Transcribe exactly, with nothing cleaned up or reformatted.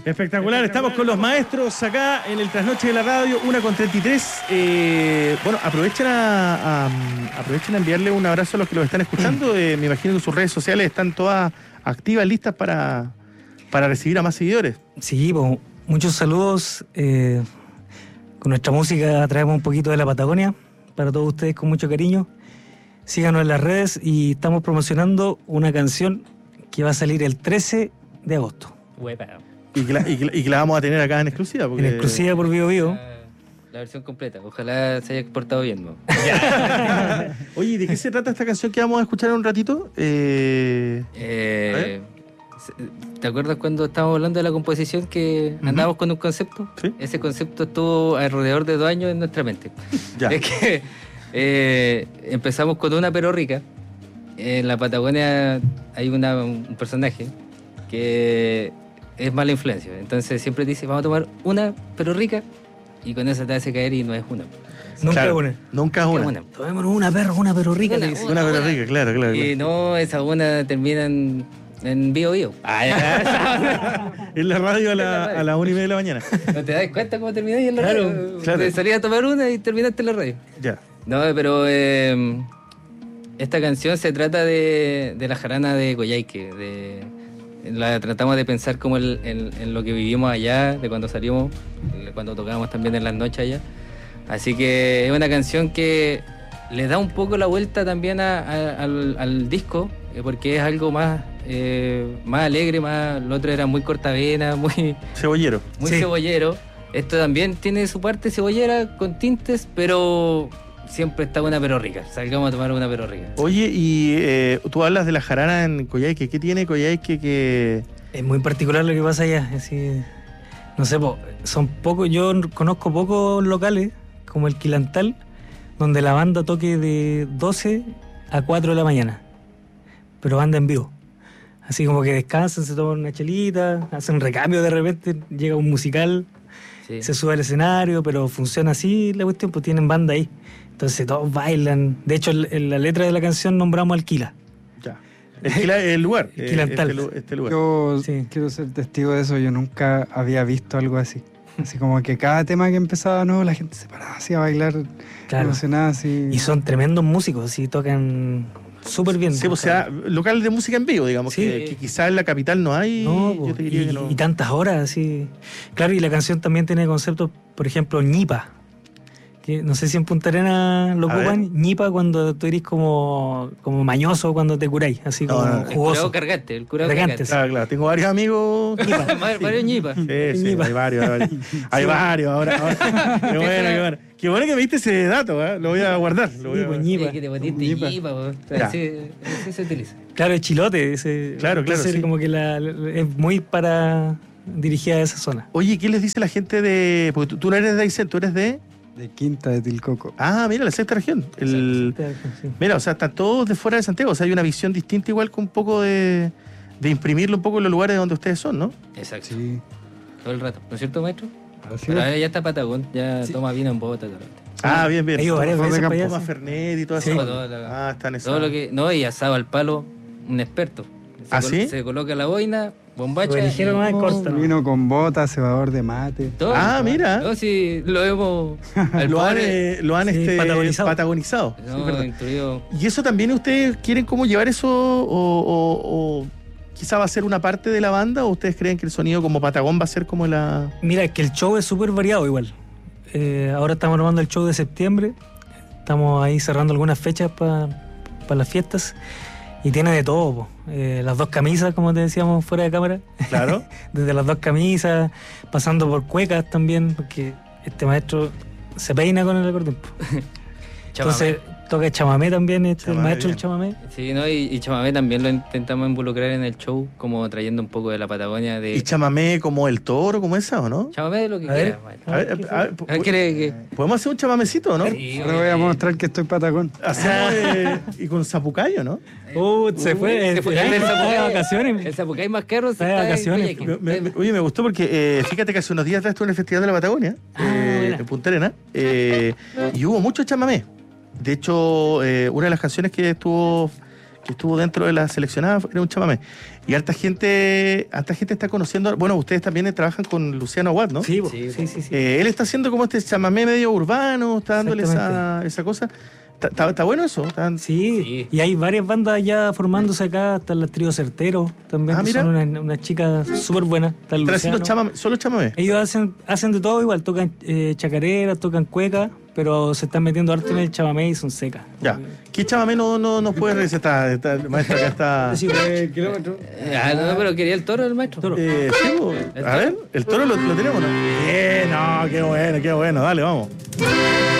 Espectacular, estamos con los maestros acá en el Trasnoche de la Radio, una con treinta y tres. Eh, bueno, aprovechen a, a, aprovechen a enviarle un abrazo a los que los están escuchando. Eh, me imagino que sus redes sociales están todas activas, listas para, para recibir a más seguidores. Sí, pues, muchos saludos. Eh, con nuestra música traemos un poquito de la Patagonia para todos ustedes con mucho cariño. Síganos en las redes y estamos promocionando una canción que va a salir el trece de agosto. Huepa. Y que, la, y, que, y que la vamos a tener acá en exclusiva. Porque... En exclusiva por Bio Bio. La, la versión completa. Ojalá se haya exportado bien, ¿no? Oye, ¿de qué se trata esta canción que vamos a escuchar en un ratito? Eh... Eh, ¿Te acuerdas cuando estábamos hablando de la composición que uh-huh. andábamos con un concepto? ¿Sí? Ese concepto estuvo alrededor de dos años en nuestra mente. Ya. Es que eh, empezamos con una pero rica. En la Patagonia hay una, un personaje que es mala influencia. Entonces siempre te dice, vamos a tomar una pero rica, y con eso te hace caer y no es una. Nunca claro, es una. Nunca es una. una. Tomémonos una perro, una pero rica. Una, dice. Una, una pero rica, claro, claro. Y claro. no, esa una termina en, en Bio Bio. En la radio a la, a la una y media de la mañana. ¿No te das cuenta cómo termináis en la Claro, radio? claro. Te salías a tomar una y terminaste en la radio. Ya. No, pero eh, esta canción se trata de, de la jarana de Coyhaique. De, la tratamos de pensar como el, en, en lo que vivimos allá, de cuando salimos, cuando tocábamos también en las noches allá. Así que es una canción que le da un poco la vuelta también a, a, al, al disco, porque es algo más, eh, más alegre, más, el otro era muy cortavena, muy Cebollero. muy Sí. cebollero. Esto también tiene su parte cebollera con tintes, pero siempre está una pero rica. Salgamos a tomar una pero rica. Oye, y eh, tú hablas de la jarana en Coyhaique. ¿Qué tiene Coyhaique que...? Es muy particular lo que pasa allá. Es decir, no sé, po, son pocos, yo conozco pocos locales, como el Quilantal, donde la banda toque de doce a cuatro de la mañana, pero banda en vivo. Así como que descansan, se toman una chelita, hacen recambio de repente, llega un musical, Sí. se sube al escenario, pero funciona así la cuestión, pues tienen banda ahí. Entonces todos bailan. De hecho, en la letra de la canción nombramos al Quila. Ya. El, Quila- el lugar. El eh, Quilantal. Este, lu- este lugar. Yo Sí. quiero ser testigo de eso, yo nunca había visto algo así. Así como que cada tema que empezaba, no, la gente se paraba así a bailar, Claro. emocionada así. Y son tremendos músicos, así tocan súper bien. Sí, o sea, local de música en vivo, digamos, Sí. que, que quizás en la capital no hay. No, yo po, te diría y, que no. y tantas horas, así. Claro, y la canción también tiene conceptos, por ejemplo, ñipa. Que no sé si en Punta Arenas lo A ver. ocupan. Ñipa cuando tú eres como, como mañoso cuando te curáis, así No, como no, no. El curado jugoso. cargante, el curado Cargante, cargante. Claro, claro. Tengo varios amigos. Varios varios ñipas. Sí, sí, Ñipa. hay varios, hay varios. Hay varios ahora. ahora. Qué bueno, qué bueno. Qué bueno que me diste ese dato, ¿eh? Lo voy a guardar. Lo voy Sí, a... pues, Sí, ñipa. que te metiste Ñipa. ñipa, po. Ya. Así, así se utiliza. Claro, es chilote. Ese, Claro, claro, entonces sí. como que la, la- es muy para dirigida a esa zona. Oye, ¿qué les dice la gente de...? Porque tú, tú no eres de Aysén, tú eres de... De Quinta de Tilcoco. Ah, mira, la sexta región. El... Sí. Mira, o sea, están todos de fuera de Santiago. O sea, hay una visión distinta igual con un poco de... de imprimirlo un poco en los lugares donde ustedes son, ¿no? Exacto. Sí. Todo el rato. ¿No es cierto, maestro? Así Pero es. ahora ya está Patagón, ya Sí. toma vino en bota. Todo, Ah, bien, bien. He ido varias Toma veces de para allá. Toma sí. Fernet y todo Sí. eso. todo, lo- Ah, están en todo lo que. No, y asado al palo, un experto. Se ¿Ah, col- sí? Se coloca la boina, bombacha. Lo eligieron y- más No, corta, ¿no? vino con bota, cebador de mate. todo. Ah, mira. No, sí, lo hemos. al Lo han, pobre- eh, lo han Sí, este, patagonizado. patagonizado. Sí, No, verdad. incluido. ¿Y eso también ustedes quieren cómo llevar eso o, o- o quizá va a ser una parte de la banda o ustedes creen que el sonido como Patagón va a ser como la... Mira, es que el show es súper variado igual. Eh, ahora estamos armando el show de septiembre. Estamos ahí cerrando algunas fechas para las fiestas. Y tiene de todo, po. Eh, las dos camisas, como te decíamos fuera de cámara. Claro. Desde las dos camisas, pasando por cuecas también, porque este maestro se peina con el acordeón, po. Entonces toca chamamé también, este, Chamamé, el maestro del bien. chamamé. Sí, ¿no? Y, y chamamé también lo intentamos involucrar en el show, como trayendo un poco de la Patagonia. De ¿Y chamamé como el toro, como esa o no? chamamé de lo que A ver. quieras, maestro. A ver, a ver, Ah, ¿quiere que.? ¿podemos hacer un chamamecito, no? Sí, Ahora voy a oye. mostrar que estoy patagón. Hacemos, eh, y con zapucayo, ¿no? Uh, se fue, Se fue. eh, El del está de Zapucay- vacaciones. El Zapucay más caro se Está de está en vacaciones. Coyhaique. Me- me- oye, me gustó porque eh, fíjate que hace unos días atrás estuve en el Festival de la Patagonia, Ah, eh, mira. en Punta Arenas, eh, y hubo mucho chamamé. De hecho, eh, una de las canciones que estuvo que estuvo dentro de la seleccionada era un chamamé. Y harta gente, harta gente está conociendo. Bueno, ustedes también trabajan con Luciano Aguad, ¿no? Sí, po, Sí, sí, sí, sí. Eh, él está haciendo como este chamamé medio urbano, está dándole esa, Exactamente. esa cosa. Está, está- está bueno eso. Está- Sí, Sí. y hay varias bandas ya formándose acá, están las Trío Certero también, Ah, que mira. son unas, unas chicas súper buenas. Está el Están haciendo Luciano. chamamé, solo chamamé. Ellos hacen, hacen de todo igual, tocan eh, chacareras, tocan cuecas, pero se están metiendo harto en el chamamé y son secas. Ya. ¿Qué chamamé no, no, no puede recetar? Está, el maestro acá está. Sí, pues, kilómetros. Eh, ah, no, pero quería el toro del maestro. Toro. Eh, sí, po. a ver, el toro lo, lo tenemos, ¿no? Bien, no, qué bueno, qué bueno. Dale, vamos.